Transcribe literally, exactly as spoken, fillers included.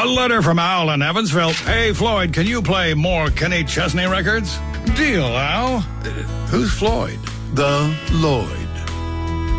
A letter from Al in Evansville. Hey, Floyd, can you play more Kenny Chesney records? Deal, Al. Uh, who's Floyd? The Lloyd.